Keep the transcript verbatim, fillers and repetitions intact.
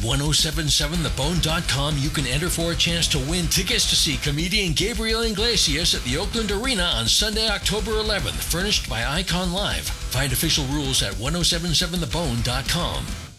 At ten seventy-seven the bone dot com, you can enter for a chance to win tickets to see comedian Gabriel Iglesias at the Oakland Arena on Sunday, October eleventh, furnished by Icon Live. Find official rules at ten seventy-seven the bone dot com.